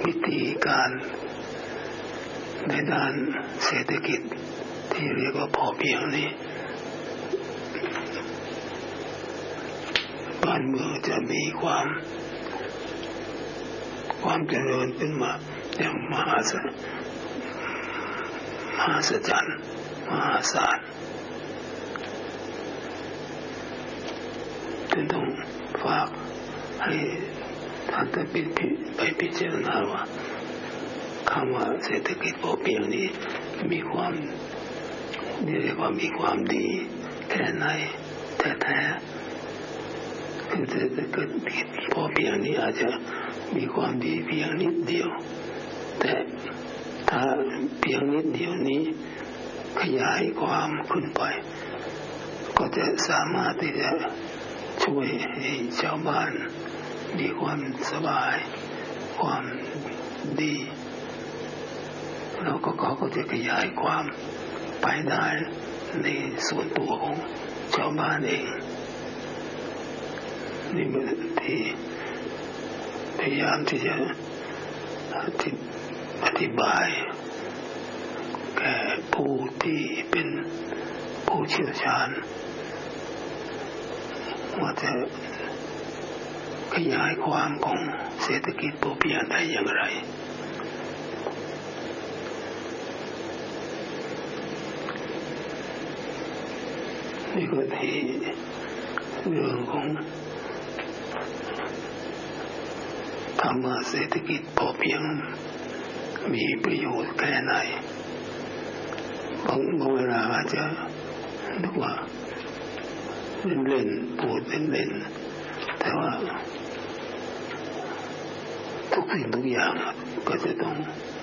วิธีการในด้านเศรษฐกิจที่เรียกว่าพอเพียงนี้บ้านเมืองจะมีความเจริญขึ้นมาอย่างมหาศาลมหาศาลจึงต้องฝากให้ท่านไปพิจารณาว่าคำว่าเศรษฐกิจพอเพียงนี้มีความเรียกว่ามีความดีแค่ไหนแท้ๆคือเศรษฐกิจพอเพียงนี้อาจจะมีความดีเพียงนิดเดียวแต่ถ้าเพียงนิดเดียวนี้ขยายความขึ้นไปก็จะสามารถที่จะช่วยให้ชาวบ้านมีความสบายความดีแล้วก็เขาก็จะขยายความไปได้ในส่วนตัวของชาวบ้านเองนี่เป็นที่พยายามที่จะอธิบายแก่ผู้ที่เป็นผู้เชี่ยวชาญว่าจะขยายความของเศรษฐกิจพอเพียงได้อย่างไรนี่ก็ที่เรื่องของคำว่าเศรษฐกิจพอเพียงมีประโยชน์แค่ไหนบางเวลาอาจจะนึกว่าเล่นพูดเล่นแต่ว่าทุกสิ่งทุกอย่างก็จะต้อง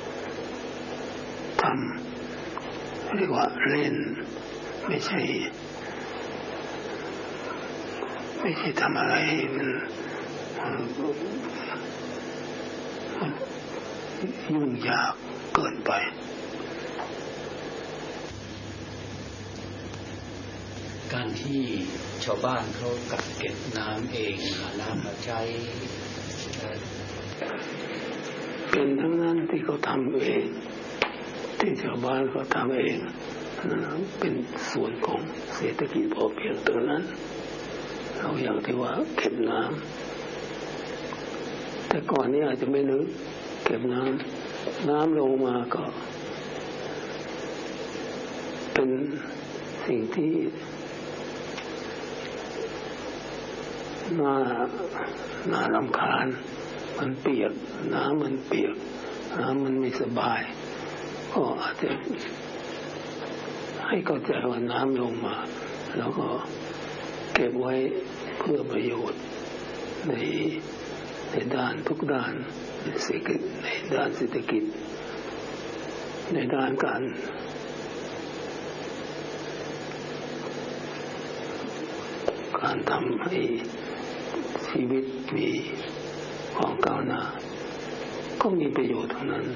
ทำเรียกว่าเล่นไม่ใช่ทำอะไรมันยุ่งยากเกินไปการที่ชาวบ้านเขากักเก็บน้ำเองหาน้ำมาใช้เป็นทั้งนั้นที่เขาทำเองที่ชาวบ้านเขาทำเองเป็นส่วนของเศรษฐกิจพอเพียงตรงนั้นเราอย่างที่ว่าเก็บน้ำแต่ก่อนนี้อาจจะไม่นึกเก็บน้ำลงมาก็เป็นสิ่งที่น่ารำคาญมันเปียกน้ำมันเปียกน้ำมันไม่สบายก็อาจจะให้เข้าใจว่าน้ำลงมาแล้วก็เก็บไว้เพื่อประโยชน์ในด้านทุกด้านในด้านเศรษฐกิจในด้านการทำให้ชีวิตมีความก้าวหน้าก็มีประโยชน์ทั้งนั้น